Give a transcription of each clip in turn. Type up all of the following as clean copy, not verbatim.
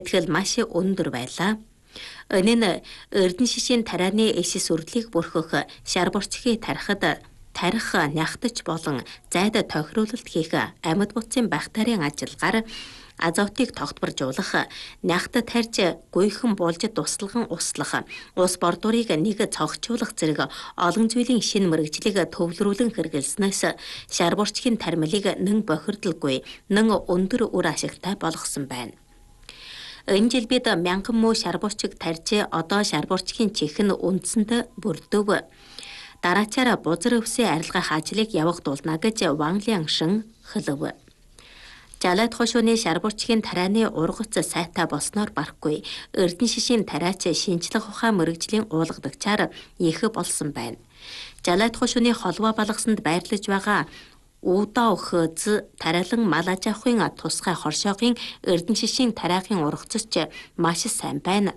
Тэгэл маш өндөр байлаа. Энэ нь Эрдэнэ шишийн тарианы эшис үрлийг бүрхөх шар борчгийг тарих нягтаж болон зайд тохируулалт хийх амьд бутсын бактерийн ажиллагаар азотыг тогтворжуулах, нягт тарьж гүйхэн болж туслаган услах, ус бордуурыг нэг цогцолжуулах зэрэг олон зүйлийн шинэ мэргэжлийг төвлөрүүлэн хэрэгэлснээс шар борчгийн тармилыг нэн бохирдолгүй, нэн өндөр үр ашигтай болгосон байна. Энэ жил бид 1000 муу шар борчиг тарьж одоо шар борчгийн чих нь үндсэнд бүрдөв. Дараачаар бузар өвсийн арилгах ажлыг явах дулна гэж Ван Лянгшин хэлв. Жалайд хошууны шар борчгийн тарианы ургац сайтай болсноор барахгүй Эрдэнэ шишийн тариач шинжлэх ухаан мэргэжлийн уулгадагчаар их болсон байна. Жалайд хошууны холбоо балгасанд байрлаж байгаа Удаа өхөз тариалан мал аж ахуйн тусгай хоршоогийн Эрдэнэ шишийн тариахын ургацч маш сайн байна.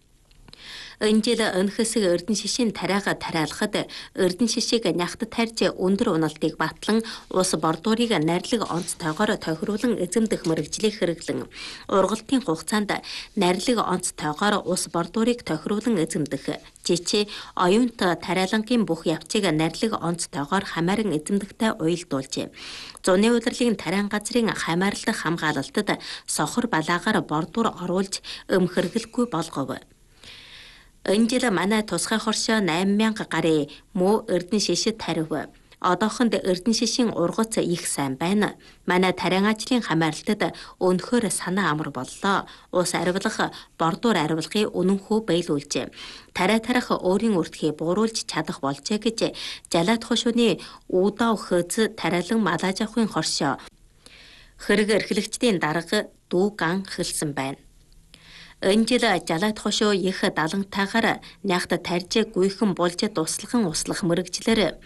Энэ жил өнөхөсөг Эрдэнэ шишийн тариага тариалахад Эрдэнэ шишийг нягт тарьж өндөр уналтыг батлан ус бордуурыг нарилэг онцтойгоор тохируулан эзэмдэх мэргэжлийг хэрэглэн ургалтын хугацаанд нарилэг онцтойгоор ус бордуурыг тохируулан эзэмдэх жичи оюунт тариалангийн бүх явцыг нарилэг онцтойгоор хамааран эзэмдэгтэй уялдуулжээ. Зуны удирлын тариан газрын хамаарлах хамгаалалтад сохор балаагаар бордуур оруулж өмхөргөлгүй болгов. Энэ жил манай тусгай хоршоо 8000 гарын муу Эрдэнэ шишид тарив. Одоохонд Эрдэнэ шишийн ургац их сайн байна. Манай тариан ажлын хамаарлалтад өнөхөр санаа амар боллоо. Ус аривлах, бордуур аривлахыг үнэнхүү биелүүлжээ. Тариа тарих өөрийн үртхийг бууруулж чадах болжээ гэж Жалайд хошууны Удаа өхөз тариалан мал аж ахуйн хоршоо хэрэг эрхлэгчдийн дарга Дүү Ган хэлсэн байна. Энэ жил Жалайд хошуу их далантайгаар нягт тарьж гүйхэн болж туслаган услах мэргэжлэр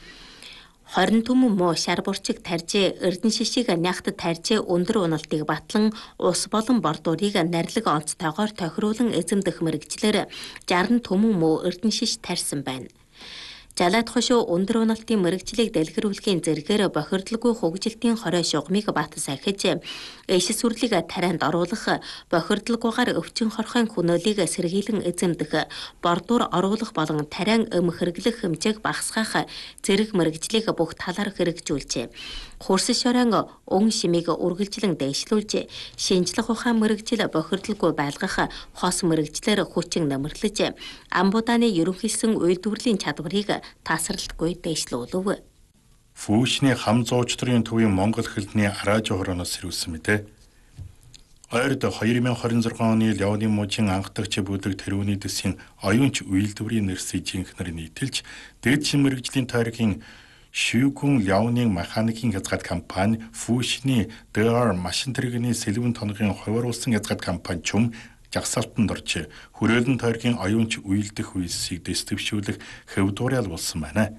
20 түмэн муу шар борчиг тарьж Эрдэнэ шишийг нягт тарьж өндөр уналтыг батлан ус болон бордуурыг нарилэг онцтойгоор тохируулан эзэмдэх мэргэжлэр 60 түмэн муу Эрдэнэ шиш тарьсан байна. Жалайд хошуу өндөр уналтын мэргэжлийг дэлгэрүүлэхийн зэргээр бохирдлгүй хөгжилтийн хорой шугамыг бат сахиж, эшис үрлийг тарианд оруулах, бохирдлгүйгээр өвчин хорхойн хүнөөлийг сэргийлэн эзэмдэх, бордуур оруулах болон тариан өмхөрглөх хэмжээг багасгаах зэрэг мэргэжлийг бүх талаар хэрэгжүүлжээ. Хурс шорон өн шимийг үргэлжлэн дэвшлүүлж, шинжлэх ухаан мэргэжил бохирдлгүй байлгах хос мэргэжлэр хүчин нэмэрлэж, амбуудааны ерөнхийлсөн үйлдвэрлэлийн чадварыг тасралтгүй дэвшлүүлв. Фүүшний хам зуучдрын төвийн Монгол хэлний араажи хорооноос ирүүлсэн мэдээ. Ойрд 2026 оны Ляоны мужийн анхдагч бүдэг тэрүүний дэсийн оюунч үйлдвэрийн нэрсийг жинхэнээр нийтэлж, дээд шин мэргэжлийн тойргийн Шүүгүн Ляонын механикийн хязгаад компани Фүүшний DR машин тэрэгний сэлбэн тоногийн хувируулсан хязгаад компани чум жагсаалтанд орж хүрээлэн тойргийн оюунч үйлдэх үйлсийг дэвшүүлэх хэвдуурал болсон байна.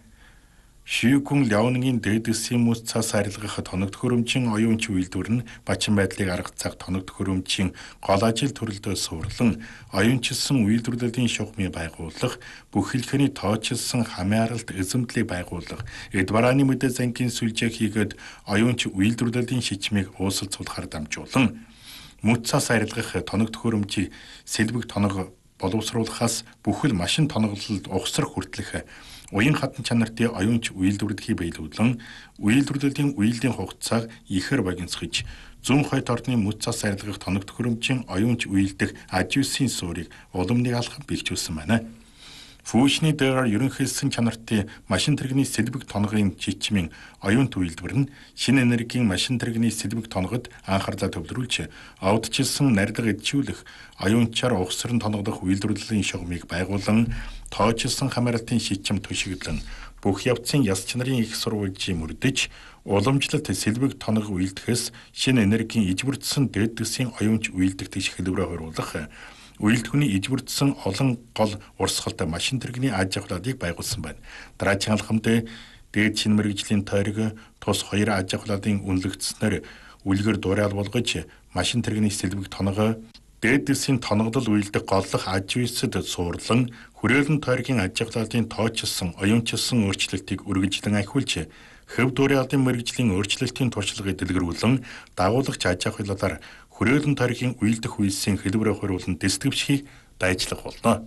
Шүүгүн Ляоныгийн дээдэсийн мөс цаас арилгах тоног төхөөрөмжийн оюунч үйлдвэр нь бачин байдлыг арга цаг тоног төхөөрөмжийн гол ажил төрөлдөө суурлан оюунчилсан үйлдвэрлэлийн шугамыг байгуулах, бүх хэлхээний тоочилсан хамааралт эзэмдлийг байгуулах, эд барааны мэдээ зангийн сүлжээ хийгээд оюунч үйлдвэрлэлийн шичмийг уусалцуулахар дамжуулан мөс цаас арилгах тоног төхөөрөмжийг сэлбэг тоног боловсруулахаас бүхэл машин тоноглолд ухсар хүртэлх уян хатан чанартай оюунч үйлдвэрлэлийг биелүүлэн үйлдвэрлэлийн үеийн хугацааг ихэр богиносгож зүүн хойд орны мөс цаас арилгах тоног төхөөрөмжийн оюунч үйлдэх аж үйлсийн суурийг уламжлалт алхам бэлжүүлсэн байна. Фүүшний дээр ерөнхийлсөн чанартай машин тэрэгний сэлбэг тоногийн жичмийн оюунт үйлдвэр нь шинэ энергийн машин тэрэгний сэлбэг тоногод анхаарлаа төвлөрүүлж, овдчилсан нарилга эдчүүлэх, оюунчаар ухсран тоногдох үйлдвэрлэлийн шугамыг байгуулан, тоочилсан хамааралтын шичм төшөглөн, бүх явцын яс чанарын их сурвалжийг мөрдөж, уламжлалт сэлбэг тоног үйлдэхээс шинэ энергийн ижбүрдсэн дээд дэсийн оюунч үйлдэгдэж хэлбэрээ хоруулах, үйлдвэрний ижбүрдсэн олон гол урсгалтай машин тэрэгний аж ахуйныг байгуулсан байна. Дараагийн алхамд дээд шин мэргэжлийн тойрог тус хоёр аж ахуйнын үнэлэгдснээр үлгэр дуурай болгож машин тэрэгний сэлбэг тоногоо дээд дэсийн тоноглол үйлдэх голлох аж үйлсэд суурлан хүрээлэн тойргийн аж ахуйнын тоочилсан оюунчилсан өөрчлөлтийг үргэлжлэн ахиулж хэв дуурайлын мэргэжлийн өөрчлөлтийн туршлагыг дэлгэрүүлэн дагуулагч аж ахуйлалаар хүрээлэн тарихын уйлдах үйлсийн хэлбэрээр хөрвүүлэн дэслэгвчхийг дайчлах болно.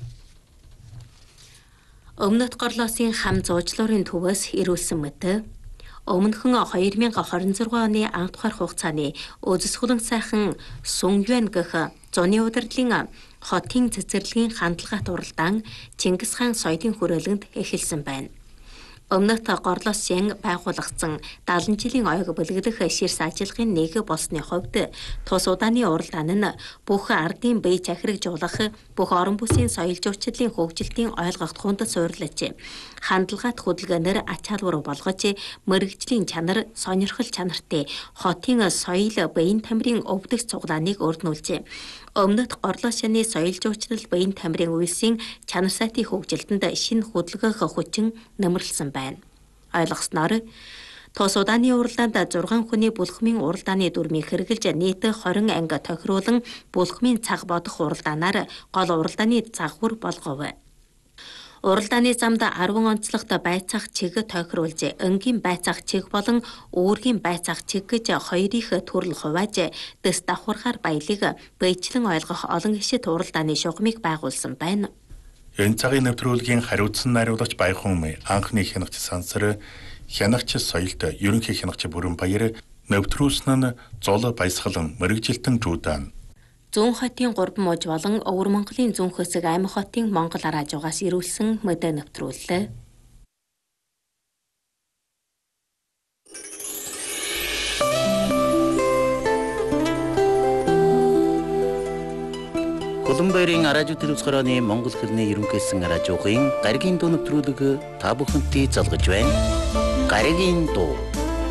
Өмнөд Горлоосын хам зуучлуурын төвөөс ирүүлсэн мэт өмнөхөн 2026 оны анх дугаар хугацааны үзэсгэлэн сайхан Сүнgyuan гэх зуны удирдлын хотын цэцэрлэгийн хандлагат уралдаан Чингис хаан соёлын хүрээлэнд эхэлсэн байна. Өмнөд Горлоосын байгуулагдсан 70 жилийн ойг бэлгэлэх ширс ажиллагын нэг болсны хувьд тус удааны уралдаан нь бүх ардын бие захирагжуулах, бүх орон бүсийн соёл жуулчлалын хөгжилтийн ойлгох тунд суйрлаж, хандлагат хөдөлгөөнөөр ач халбар болгож, мэрэгжлийн чанар, сонирхол чанартай хотын соёл биеийн тамирын өвдөх цуглааныг өрнүүлж, Өмнөд Горлоосын соёл жуулчлал биеийн тамирын үйлсийн чанар сайтын хөгжилтөнд шинэ хөдөлгөөх хүчин нэмэрлсэн байна. Ойлгосноор тус удааны уралдаанд 6 хүний бүлхмийн уралдааны дүрмийг хэрэгжилж нийт 20 анги тохируулан бүлхмийн цаг бодох уралдаанаар гол уралдааны загвар болгов. Уралдааны замд 10 онцлогт байцаах чиг тохируулж, энгийн байцаах чиг болон үүргийн байцаах чиг гэж хоёр их төрөл хувааж, дэс давхаргаар баялаг бэйчлэн ойлгох олон гишит уралдааны шугамыг байгуулсан байна. Энэ цагийн нэвтрүүлгийн хариуцсан найруулагч Баяхан Умэй, анхны хянагч Сансар, хянагч соёлд ерөнхий хянагч Бүрэн Баяр, нэвтрүүлсэн нь Зул Баясгалан, мэрэгжилтэн Жуудан. Зүүн хотын 3 мужи болон Өвөр Монголын зүүн хэсэг Аймаг хотын Монгол араажуугаас ирүүлсэн мэдээ нэвтрүүллээ. Улаанбаярын араажуу телевизхороны Монгол хэлний ерөнхийсэн араажуугын гаригийн дуу нэвтрүүлэг та бүхэнтэй залгаж байна. Гаригийн дуу.